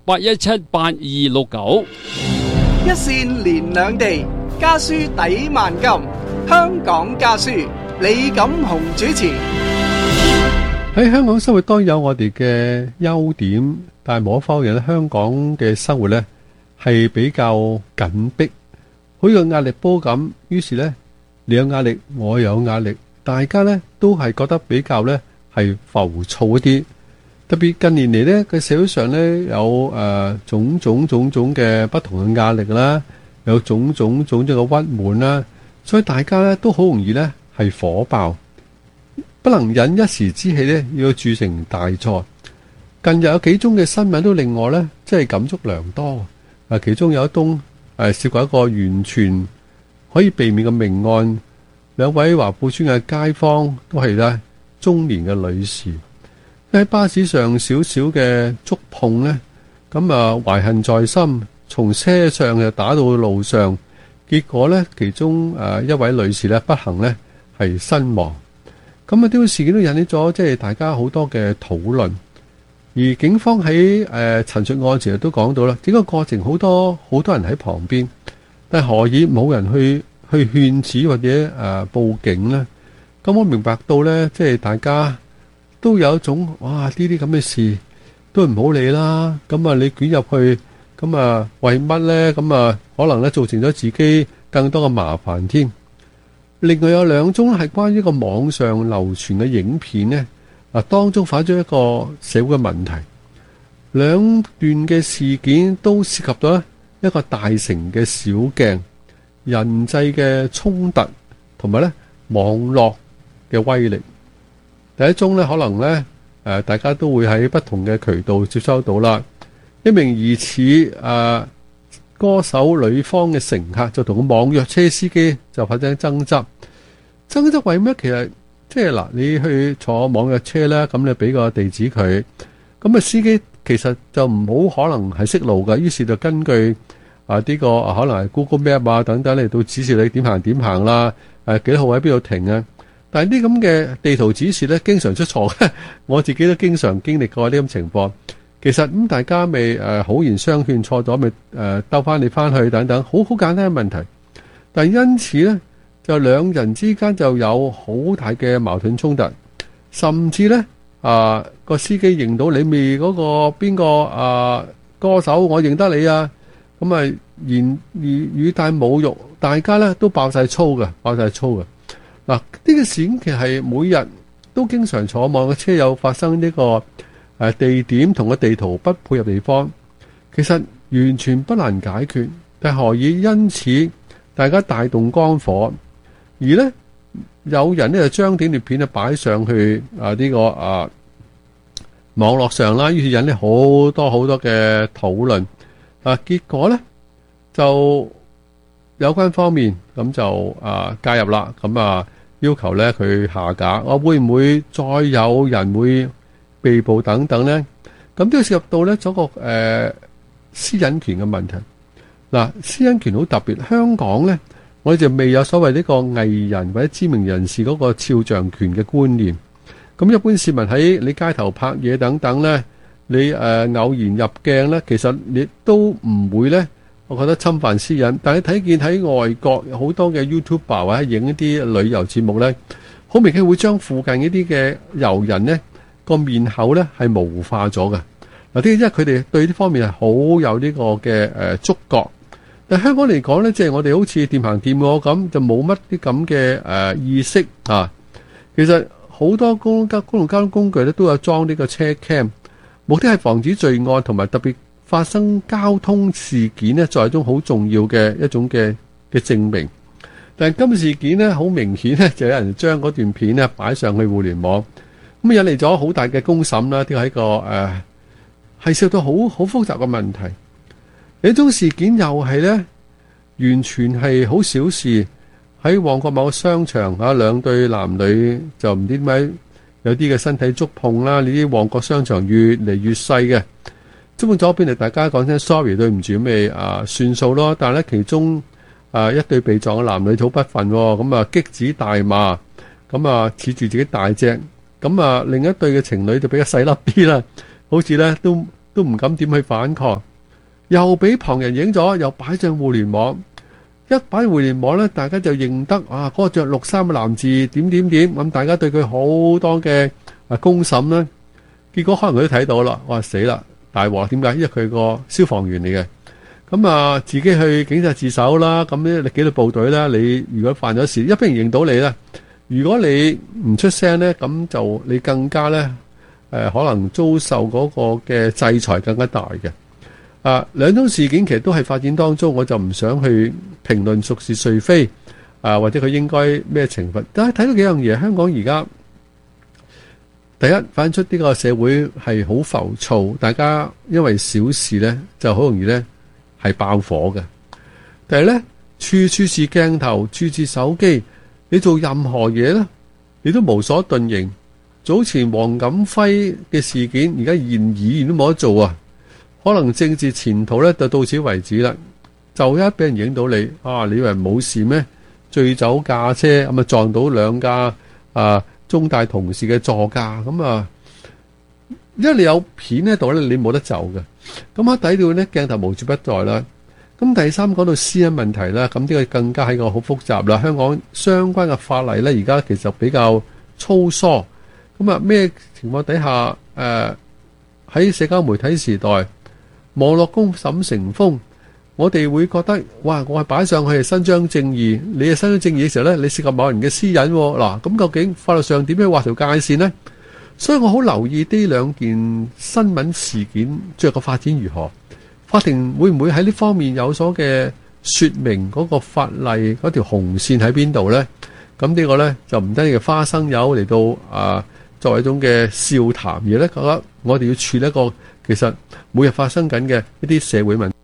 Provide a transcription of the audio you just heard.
8178269。 一線連兩地，家書抵萬金。香港家書，李錦雄主持。 喺香港生活當然有我哋嘅優點，但係無可否認咧，香港嘅生活呢係比較緊迫，好似個壓力煲咁。於是呢，你有壓力，我有壓力，大家呢都係覺得比較呢係浮躁一啲。特別近年嚟呢，個社會上呢有種種嘅不同嘅壓力啦，有種種嘅鬱悶啦，所以大家呢都好容易呢係火爆，不能忍一時之氣呢，要鑄成大錯。近日有幾宗嘅新聞都令我呢即係感觸良多。其中有一宗涉及一個完全可以避免嘅命案，兩位華富邨嘅街坊都係呢中年嘅女士。喺巴士上少少嘅觸碰呢，咁懷恨在心，從車上就打到路上，結果呢，其中一位女士呢不幸呢係身亡。咁呢個事件都引起咗即係大家好多嘅討論。而警方喺陳述案時都講到啦，整個過程好多人喺旁邊，但何以冇人去勸止或者報警呢？咁我明白到呢，即係大家都有一種哇，呢啲咁嘅事都唔好理啦。咁你捲入去，咁為乜呢？咁可能咧造成咗自己更多嘅麻煩添。另外有兩宗係關於一個網上流傳嘅影片呢，當中反映咗一個社會嘅問題。兩段嘅事件都涉及到一個大城嘅小鏡、人際嘅衝突同埋咧網絡嘅威力。第一宗呢，可能呢，大家都會喺不同嘅渠道接收到啦。一名疑似歌手女方嘅乘客就同個網約車司機就發生爭執。爭執為咩？其實即係嗱，你去坐網約車咧，咁你俾個地址佢，咁司機其實就唔好可能係識路㗎，於是就根據呢個可能係 Google Map 等等嚟到指示你點行啦，幾多號喺邊度停啊。但係啲咁嘅地圖指示咧，經常出錯，我自己都經常經歷過呢咁情況。其實咁大家咪好言相勸，錯咗咪兜翻你翻去等等，好簡單嘅問題。但係因此咧，就兩人之間就有好大嘅矛盾衝突，甚至咧個司機認到你咪嗰個邊個歌手，我認得你啊，咁言語帶侮辱，大家咧都爆晒粗嘅。嗱，呢個事件其實係每日都經常坐網嘅車友發生呢個地點同個地圖不配合地方，其實完全不難解決，但何以因此大家大動肝火，而呢有人呢就將短片咧擺上去呢個網絡上啦，於是引起好多嘅討論。結果呢就有關方面咁就介入啦，咁要求呢佢下架。會唔會再有人會被捕等等呢？咁都要涉及到呢嗰個私隱權嘅問題。嗱，私隱權好特別，香港呢我哋就未有所謂呢個藝人或者知名人士嗰個肖像權嘅觀念。咁一般市民喺你街頭拍嘢等等呢，你偶然入鏡呢，其實你都唔會呢，我覺得侵犯私隱。但係睇見喺外國有好多嘅 YouTuber 或者影一啲旅遊節目呢，好明顯會將附近一啲嘅遊人呢個面口呢係模糊化咗嘅。嗱，因為佢哋對呢方面係好有呢個嘅觸覺。但香港嚟講呢，即係我哋好似掂行掂過咁，就冇乜啲咁嘅意識啊。其實好多公共交通工具咧都有裝呢個車 cam， 目的係防止罪案同埋特別發生交通事件呢，作為一種好重要嘅一種嘅證明。但係今次事件呢，好明顯呢，就有人將嗰段片呢擺上去互聯網，咁引嚟咗好大嘅公審啦。呢個係一個係涉及到好複雜嘅問題。呢種事件又係呢，完全係好小事。喺旺角某個商場兩對男女就唔知點解有啲嘅身體觸碰啦。呢啲旺角商場越嚟越細嘅，觸碰咗邊嚟，大家講聲 sorry 對唔住，咪算數咯。但係咧其中一對被撞嘅男女好不忿，咁擊指大罵，咁恃住自己大隻，咁另一對嘅情侶就比較細粒啲啦，好似咧都都唔敢點去反抗，又俾旁人影咗，又擺上互聯網。一擺互聯網呢，大家就認得嗰個着綠衫嘅男士點點點，咁大家對佢好多嘅公審啦。結果可能佢都睇到啦，哇死啦，大鑊！點解？因為佢個消防員嚟嘅，咁自己去警察自首啦。咁呢，你紀律部隊啦，你如果犯咗事，一俾人認到你呢，如果你唔出聲呢，咁就你更加呢，可能遭受嗰個嘅制裁更加大嘅。兩宗事件其實都係發展當中，我就唔想去評論孰是誰非，或者佢應該咩懲罰。但係睇到幾樣嘢，香港而家第一反映出呢個社會係好浮躁，大家因為小事呢就好容易呢係爆火嘅。第二呢，處處是鏡頭，處處手機，你做任何嘢呢，你都無所遁形。早前黃錦輝嘅事件，而家連議員都冇得做啊！可能政治前途咧就到此為止啦，就一俾人影到你，你以為冇事咩？醉酒駕車咁撞到兩架中大同事嘅座駕，因為你有片喺度咧，你冇得走嘅。咁喺底度咧，鏡頭無處不在啦。咁第三講到私隱問題啦，咁呢個更加係個好複雜啦。香港相關嘅法例咧，而家其實比較粗疏。咩情況底下喺社交媒體時代，網絡公審成風，我哋會覺得哇，我係擺上去係伸張正義，你係伸張正義嘅時候呢，你涉及某人嘅私隱嗱，咁究竟法律上點樣劃條界線呢？所以我好留意呢兩件新聞事件最後嘅發展如何，法庭會唔會喺呢方面有所嘅說明，嗰個法例嗰條紅線喺邊度呢？咁呢個呢，就唔單止係花生油嚟到作為一種嘅笑談，而呢覺得我哋要處理一個其實每日發生緊嘅一啲社會問題。